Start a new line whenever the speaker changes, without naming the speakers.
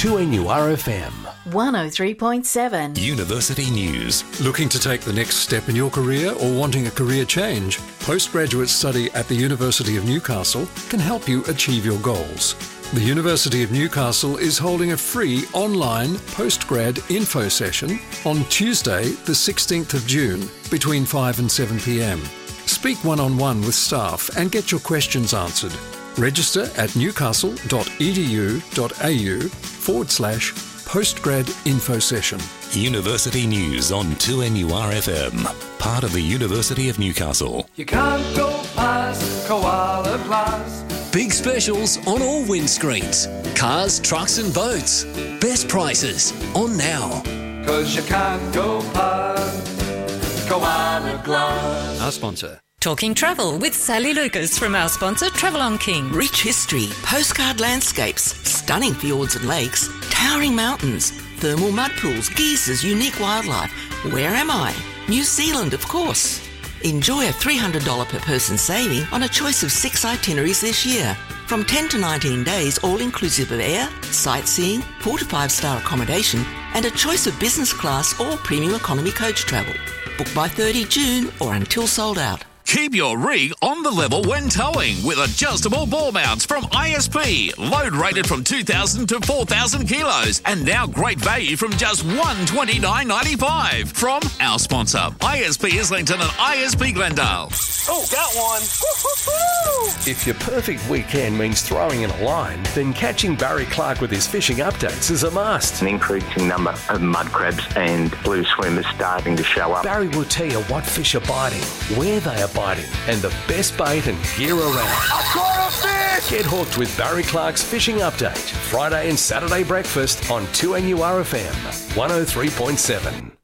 2NURFM
103.7.
University News. Looking to take the next step in your career or wanting a career change? Postgraduate study at the University of Newcastle can help you achieve your goals. The University of Newcastle is holding a free online postgrad info session on Tuesday, the 16th of June, between 5 and 7 p.m. Speak one-on-one with staff and get your questions answered. Register at newcastle.edu.au/postgrad info session.
University News on 2NURFM, part of the University of Newcastle.
You can't go past Koala Glass.
Big specials on all windscreens. Cars, trucks and boats. Best prices on now.
'Cause you can't go past Koala Glass.
Our sponsor.
Talking travel with Sally Lucas from our sponsor Travel on King.
Rich history, postcard landscapes, stunning fjords and lakes, towering mountains, thermal mud pools, geysers, unique wildlife. Where am I? New Zealand, of course. Enjoy a $300 per person saving on a choice of 6 itineraries this year. From 10 to 19 days, all inclusive of air, sightseeing, 4 to 5-star accommodation, and a choice of business class or premium economy coach travel. Book by 30 June or until sold out.
Keep your rig on the level when towing with adjustable ball mounts from ISP. Load rated from 2,000 to 4,000 kilos. And now great value from just $129.95 from our sponsor, ISP Islington and ISP Glendale.
Oh, got one.
If your perfect weekend means throwing in a line, then catching Barry Clark with his fishing updates is a must.
An increasing number of mud crabs and blue swimmers starting to show up.
Barry will tell you what fish are biting, where they are biting, and the best bait and gear around.
I caught a fish!
Get hooked with Barry Clark's Fishing Update, Friday and Saturday breakfast on 2NURFM 103.7.